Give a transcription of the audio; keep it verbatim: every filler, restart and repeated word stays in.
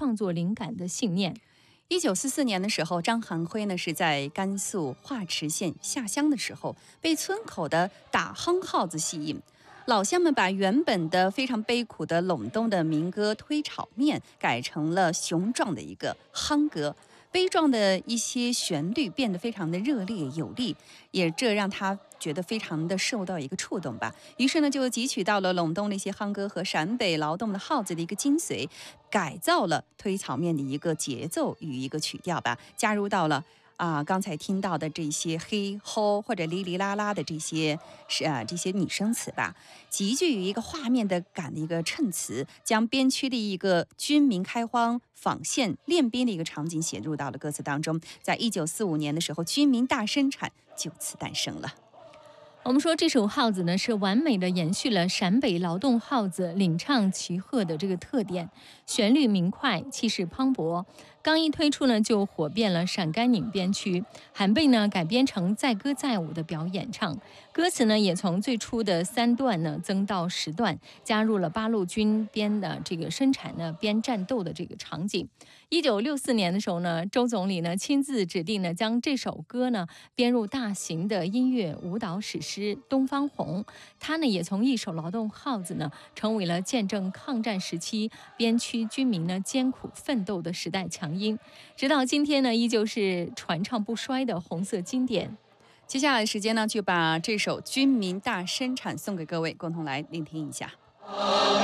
创作灵感的信念。 一九四四年的时候，张寒辉呢是在甘肃华池县下乡的时候，被村口的打夯号子吸引。老乡们把原本的非常悲苦的陇东的民歌推炒面改成了雄壮的一个夯歌，悲壮的一些旋律变得非常的热烈有力，也这让他觉得非常的受到一个触动吧。于是呢，就汲取到了陇东的一些夯歌和陕北劳动的号子的一个精髓，改造了推炒面的一个节奏与一个曲调吧，加入到了啊，刚才听到的这些嘿吼或者哩哩啦啦的这些是啊这些拟声词吧，极具于一个画面的感的一个衬词，将边区的一个军民开荒、纺线、练兵的一个场景写入到了歌词当中。在一九四五年的时候，军民大生产就此诞生了。 我们说这首号子呢，是完美的延续了陕北劳动号子领唱齐贺的这个特点，旋律明快，气势磅礴。刚一推出呢，就火遍了陕甘宁边区，还被呢改编成载歌载舞的表演唱。歌词呢也从最初的三段呢增到十段，加入了八路军边的这个生产呢边战斗的这个场景。一九六四年的时候呢，周总理呢亲自指定呢将这首歌呢编入大型的音乐舞蹈史诗《东方红》。他呢也从一首劳动号子呢，成为了见证抗战时期边区军民呢艰苦奋斗的时代强音，直到今天呢，依旧是传唱不衰的红色经典。 接下来的时间呢，就把这首《军民大生产》送给各位，共同来聆听一下。